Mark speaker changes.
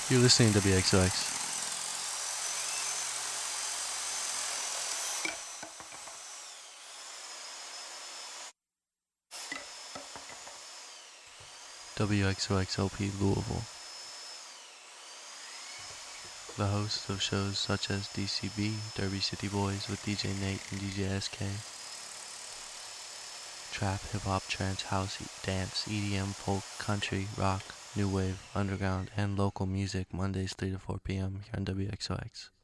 Speaker 1: You're listening to WXOX. WXOXLP Louisville. The host of shows such as DCB, Derby City Boys with DJ Nate and DJ SK. Trap, hip hop, trance, house, dance, EDM, folk, country, rock, new wave, underground, and local music Mondays 3 to 4 p.m. here on WXOX.